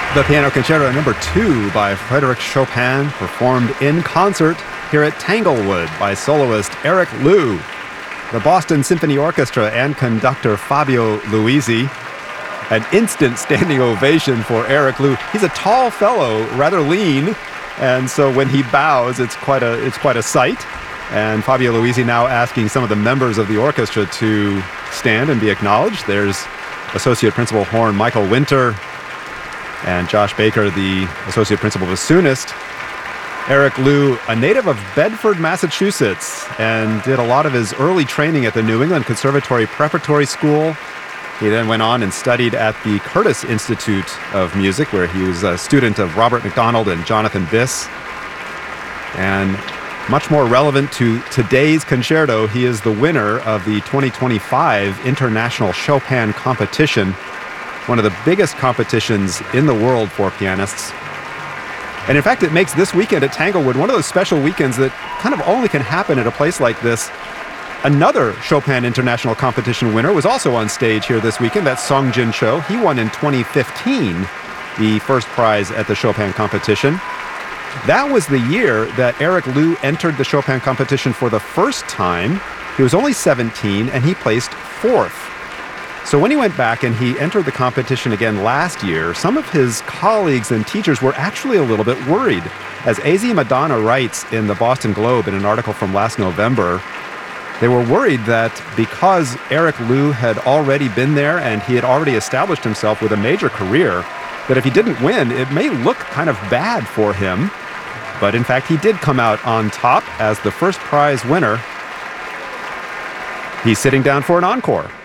The Piano Concerto No. 2 by Frédéric Chopin, performed in concert here at Tanglewood by soloist Eric Liu. The Boston Symphony Orchestra and conductor Fabio Luisi. An instant standing ovation for Eric Liu. He's a tall fellow, rather lean, and so when he bows, it's quite a sight. And Fabio Luisi now asking some of the members of the orchestra to stand and be acknowledged. There's Associate Principal Horn Michael Winter and Josh Baker, the Associate Principal Bassoonist. Eric Liu, a native of Bedford, Massachusetts, and did a lot of his early training at the New England Conservatory Preparatory School. He then went on and studied at the Curtis Institute of Music, where he was a student of Robert McDonald and Jonathan Biss. And much more relevant to today's concerto, he is the winner of the 2025 International Chopin Competition, one of the biggest competitions in the world for pianists. And in fact, it makes this weekend at Tanglewood one of those special weekends that kind of only can happen at a place like this. Another Chopin International Competition winner was also on stage here this weekend. That's Song Jin Cho. He won in 2015 the first prize at the Chopin competition. That was the year that Eric Liu entered the Chopin competition for the first time. He was only 17 and he placed fourth. So when he went back and he entered the competition again last year, some of his colleagues and teachers were actually a little bit worried. As A.Z. Madonna writes in the Boston Globe in an article from last November, they were worried that because Eric Liu had already been there and he had already established himself with a major career, that if he didn't win, it may look kind of bad for him. But in fact, he did come out on top as the first prize winner. He's sitting down for an encore.